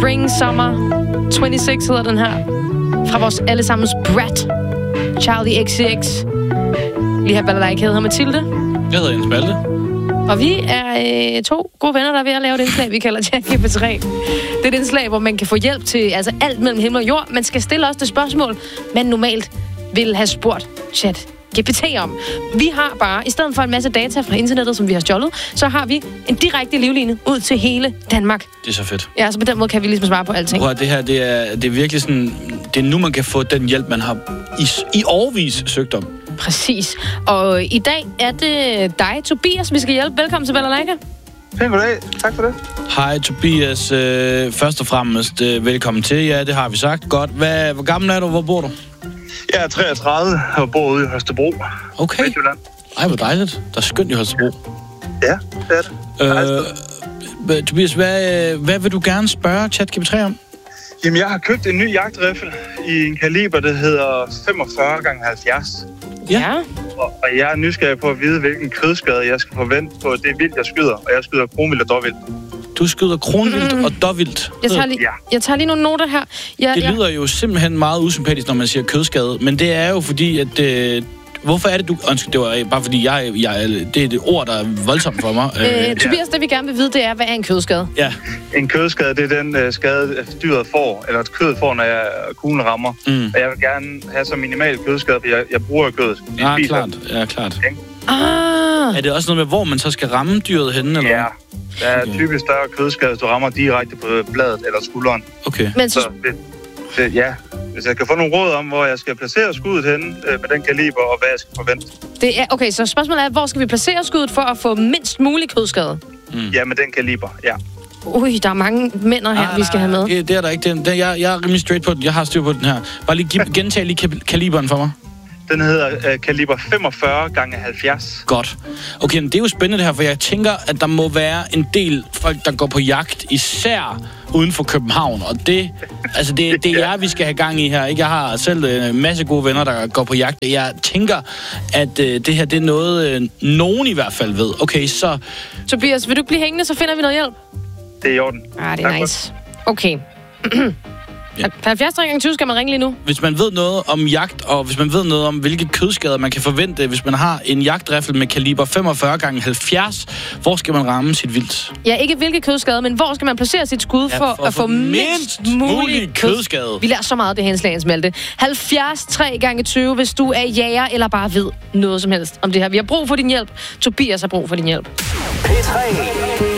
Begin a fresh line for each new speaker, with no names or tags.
Spring Summer 26 hedder den her. Fra vores allesammens brat, Charlie XCX. Lige her balalaika hedder Mathilde.
Jeg hedder Jens Malte.
Og vi er 2 gode venner, der er ved at lave et indslag, vi kalder ChatGPT3. Det er et indslag, hvor man kan få hjælp til alt mellem himmel og jord. Man skal stille også det spørgsmål, man normalt vil have spurgt ChatGPT om. Vi har bare, i stedet for en masse data fra internettet, som vi har stjålet, så har vi en direkte livline ud til hele Danmark.
Det er så fedt.
Ja, så på den måde kan vi ligesom svare på alting.
Prøv, det her, det er virkelig sådan, det er nu, man kan få den hjælp, man har i årevis søgt om.
Præcis. Og i dag er det dig, Tobias, vi skal hjælpe. Velkommen til Balalaika.
Pæn goddag. Tak for det.
Hej Tobias. Først og fremmest velkommen til. Ja, det har vi sagt. Godt. Hvor gammel er du? Hvor bor du?
Jeg er 33 og bor ude i Holstebro.
Okay. Ej, hvor dejligt. Der er skønt i Holstebro.
Ja, det er det.
Tobias, hvad vil du gerne spørge ChatGPT om?
Jamen, jeg har købt en ny jagtriffel i en kaliber, der hedder 45x70.
Ja.
Og jeg er nysgerrig på at vide, hvilken kødskade jeg skal forvente på det vildt, jeg skyder. Og jeg skyder kronvildt og dåvildt.
Du skyder kronvildt og dåvildt.
Jeg tager lige nogle noter her.
Det lyder jo simpelthen meget usympatisk, når man siger kødskade. Men det er jo fordi, at... Hvorfor er det, du... Det var bare fordi, det er det ord, der er voldsomt for mig.
Tobias, det vi gerne vil vide, det er, hvad er en kødskade?
Ja.
En kødskade, det er den skade, dyret får, eller kødet får, når kuglen rammer. Og jeg vil gerne have så minimal kødskade, for jeg bruger kødet.
Klart. Er det også noget med, hvor man så skal ramme dyret henne? Eller?
Ja. Der er typisk større kødskade, hvis du rammer direkte på bladet eller skulderen.
Okay.
Men
så hvis jeg kan få nogle råd om, hvor jeg skal placere skuddet henne med den kaliber, og hvad jeg skal forvente.
Okay, så spørgsmålet er, hvor skal vi placere skuddet for at få mindst mulig kødskade?
Ja, med den kaliber, ja.
Ui, der er mange mænd her, vi skal have med.
Okay, det er der ikke. Jeg er rimelig straight på den. Jeg har styr på den her. Bare lige gentage lige kaliberen for mig.
Den hedder kaliber 45x70.
Godt. Okay, men det er jo spændende det her, for jeg tænker, at der må være en del folk, der går på jagt, især uden for København. Og det er jer, vi skal have gang i her. Ikke? Jeg har selv en masse gode venner, der går på jagt. Jeg tænker, at det her det er noget, nogen i hvert fald ved. Okay, så...
Tobias, vil du blive hængende, så finder vi noget hjælp?
Det er i orden.
Det er nice. Okay. Ja. 70-20 skal man ringe lige nu.
Hvis man ved noget om jagt, og hvis man ved noget om, hvilke kødskader man kan forvente, hvis man har en jagtriffel med kaliber 45x70, hvor skal man ramme sit vildt?
Ja, ikke hvilke kødskader, men hvor skal man placere sit skud for at få mindst mulig kødskade? Vi lærer så meget af det her indslag, Malte. 70-3x20, hvis du er jager eller bare ved noget som helst om det her. Vi har brug for din hjælp. Tobias har brug for din hjælp.
P3